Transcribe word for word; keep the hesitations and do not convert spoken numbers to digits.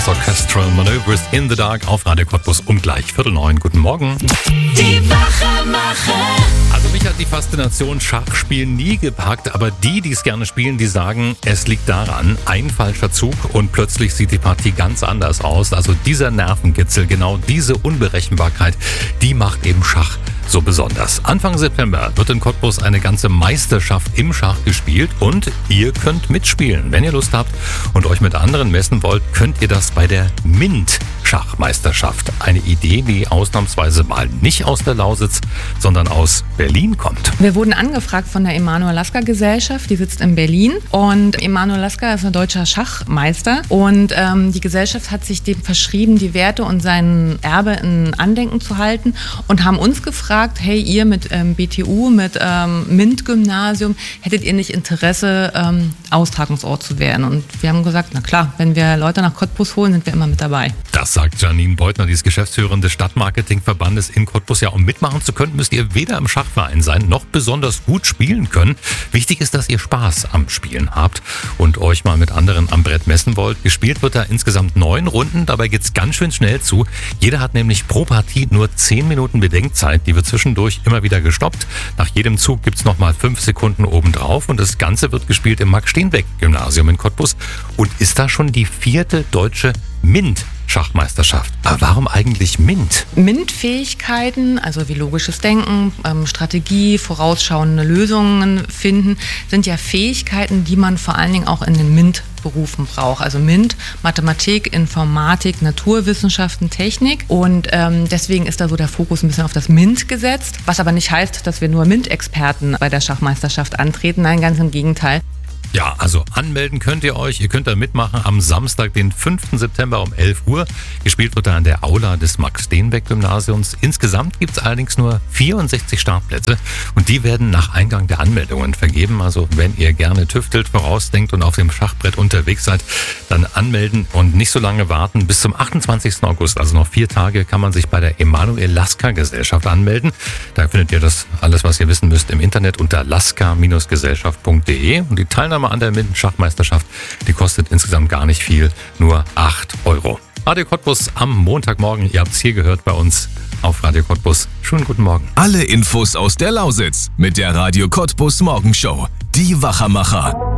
Cottbus Orchestral Maneuvers in the Dark auf Radio Cottbus um gleich Viertel neun. Guten Morgen. Die Wachmacher. Also mich hat die Faszination Schachspielen nie gepackt, aber die, die es gerne spielen, die sagen, es liegt daran, ein falscher Zug und plötzlich sieht die Partie ganz anders aus. Also dieser Nervenkitzel, genau diese Unberechenbarkeit, die macht eben Schach so besonders. Anfang September wird in Cottbus eine ganze Meisterschaft im Schach gespielt und ihr könnt mitspielen. Wenn ihr Lust habt und euch mit anderen messen wollt, könnt ihr das bei der MINT-Schachmeisterschaft. Eine Idee, die ausnahmsweise mal nicht aus der Lausitz, sondern aus Berlin kommt. Wir wurden angefragt von der Emanuel Lasker Gesellschaft, die sitzt in Berlin. Und Emanuel Lasker ist ein deutscher Schachmeister. Und ähm, die Gesellschaft hat sich dem verschrieben, die Werte und sein Erbe in Andenken zu halten und haben uns gefragt, hey, ihr mit ähm, B T U, mit ähm, MINT-Gymnasium, hättet ihr nicht Interesse, ähm, Austragungsort zu werden? Und wir haben gesagt, na klar, wenn wir Leute nach Cottbus holen, sind wir immer mit dabei. Das sagt Janine Beutner, die ist Geschäftsführerin des Stadtmarketingverbandes in Cottbus. Ja, um mitmachen zu können, müsst ihr weder im Schachverein sein, noch besonders gut spielen können. Wichtig ist, dass ihr Spaß am Spielen habt und euch mal mit anderen am Brett messen wollt. Gespielt wird da insgesamt neun Runden, dabei geht's ganz schön schnell zu. Jeder hat nämlich pro Partie nur zehn Minuten Bedenkzeit, die wird zwischendurch immer wieder gestoppt. Nach jedem Zug gibt's nochmal fünf Sekunden obendrauf und das Ganze wird gespielt im Max-Steenbeck-Gymnasium in Cottbus und ist da schon die vierte deutsche MINT-Schachmeisterschaft. Aber warum eigentlich MINT? MINT-Fähigkeiten, also wie logisches Denken, ähm, Strategie, vorausschauende Lösungen finden, sind ja Fähigkeiten, die man vor allen Dingen auch in den MINT-Berufen braucht. Also MINT, Mathematik, Informatik, Naturwissenschaften, Technik. Und ähm, deswegen ist da so der Fokus ein bisschen auf das MINT gesetzt. Was aber nicht heißt, dass wir nur MINT-Experten bei der Schachmeisterschaft antreten. Nein, ganz im Gegenteil. Ja, also anmelden könnt ihr euch. Ihr könnt da mitmachen am Samstag, den fünften September um elf Uhr. Gespielt wird da an der Aula des Max-Steenbeck-Gymnasiums. Insgesamt gibt es allerdings nur vierundsechzig Startplätze und die werden nach Eingang der Anmeldungen vergeben. Also wenn ihr gerne tüftelt, vorausdenkt und auf dem Schachbrett unterwegs seid, dann anmelden und nicht so lange warten. Bis zum achtundzwanzigsten August, also noch vier Tage, kann man sich bei der Emanuel Lasker Gesellschaft anmelden. Da findet ihr das alles, was ihr wissen müsst, im Internet unter lasker Bindestrich gesellschaft punkt de und die Teilnahme an der MINT-Schachmeisterschaft, die kostet insgesamt gar nicht viel, nur acht Euro. Radio Cottbus am Montagmorgen, ihr habt es hier gehört bei uns auf Radio Cottbus. Schönen guten Morgen. Alle Infos aus der Lausitz mit der Radio Cottbus Morgenshow. Die Wachmacher.